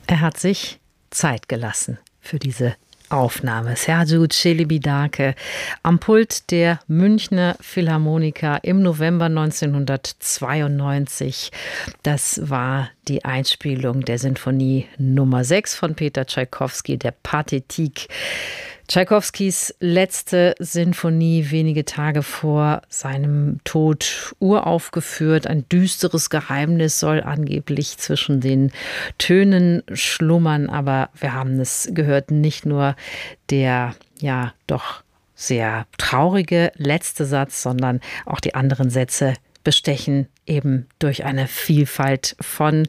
Er hat sich Zeit gelassen für diese Aufnahme. Sergiu Celibidache am Pult der Münchner Philharmoniker im November 1992. Das war die Einspielung der Sinfonie Nummer 6 von Peter Tschaikowski, der Pathétique. Tschaikowskis letzte Sinfonie, wenige Tage vor seinem Tod uraufgeführt. Ein düsteres Geheimnis soll angeblich zwischen den Tönen schlummern, aber wir haben es gehört, nicht nur der ja doch sehr traurige letzte Satz, sondern auch die anderen Sätze bestechen eben durch eine Vielfalt von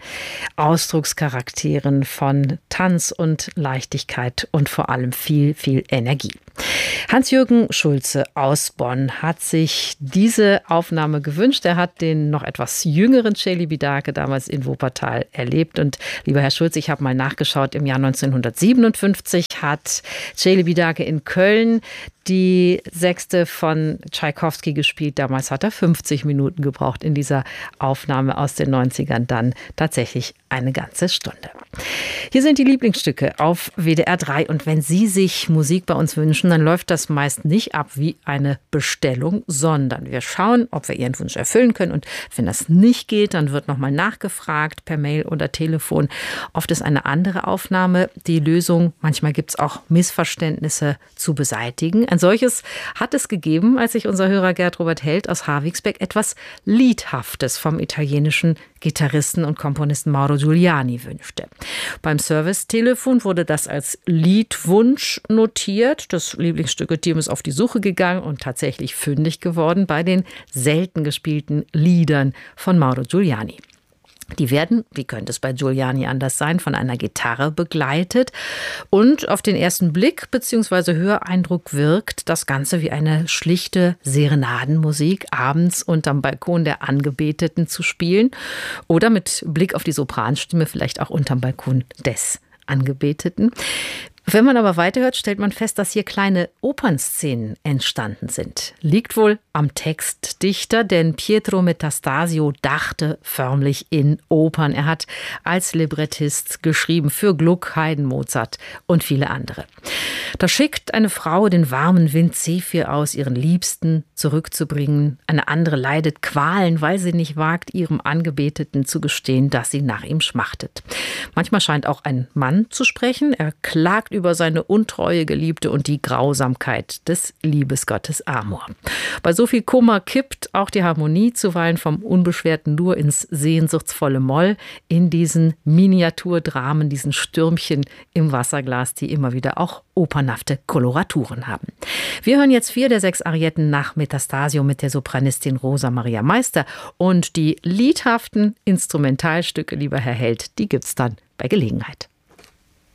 Ausdruckscharakteren, von Tanz und Leichtigkeit und vor allem viel, viel Energie. Hans-Jürgen Schulze aus Bonn hat sich diese Aufnahme gewünscht. Er hat den noch etwas jüngeren Celibidache damals in Wuppertal erlebt. Und lieber Herr Schulze, ich habe mal nachgeschaut, im Jahr 1957 hat Celibidache in Köln die Sechste von Tschaikowski gespielt. Damals hat er 50 Minuten gebraucht in dieser Aufnahme aus den 90ern, dann tatsächlich eine ganze Stunde. Hier sind die Lieblingsstücke auf WDR 3 und wenn Sie sich Musik bei uns wünschen, dann läuft das meist nicht ab wie eine Bestellung, sondern wir schauen, ob wir Ihren Wunsch erfüllen können und wenn das nicht geht, dann wird nochmal nachgefragt per Mail oder Telefon. Oft ist eine andere Aufnahme die Lösung. Manchmal gibt es auch Missverständnisse zu beseitigen. Ein solches hat es gegeben, als sich unser Hörer Gerd Robert Held aus Havigsbeck etwas Liedhaftes vom italienischen Gitarristen und Komponisten Mauro Giuliani wünschte. Beim Servicetelefon wurde das als Liedwunsch notiert. Das Lieblingsstücke-Team ist auf die Suche gegangen und tatsächlich fündig geworden bei den selten gespielten Liedern von Mauro Giuliani. Die werden, wie könnte es bei Giuliani anders sein, von einer Gitarre begleitet. Und auf den ersten Blick bzw. Höreindruck wirkt das Ganze wie eine schlichte Serenadenmusik, abends unterm Balkon der Angebeteten zu spielen. Oder mit Blick auf die Sopranstimme vielleicht auch unterm Balkon des Angebeteten. Wenn man aber weiterhört, stellt man fest, dass hier kleine Opernszenen entstanden sind. Liegt wohl am Textdichter, denn Pietro Metastasio dachte förmlich in Opern. Er hat als Librettist geschrieben für Gluck, Haydn, Mozart und viele andere. Da schickt eine Frau den warmen Wind Zephyr aus, ihren Liebsten zurückzubringen. Eine andere leidet Qualen, weil sie nicht wagt, ihrem Angebeteten zu gestehen, dass sie nach ihm schmachtet. Manchmal scheint auch ein Mann zu sprechen. Er klagt über seine untreue Geliebte und die Grausamkeit des Liebesgottes Amor. Bei so viel Kummer kippt auch die Harmonie zuweilen vom unbeschwerten Dur ins sehnsuchtsvolle Moll in diesen Miniaturdramen, diesen Stürmchen im Wasserglas, die immer wieder auch opernhafte Koloraturen haben. Wir hören jetzt 4 der 6 Arietten nach Metastasio mit der Sopranistin Rosa Maria Meister und die liedhaften Instrumentalstücke, lieber Herr Held, die gibt's dann bei Gelegenheit.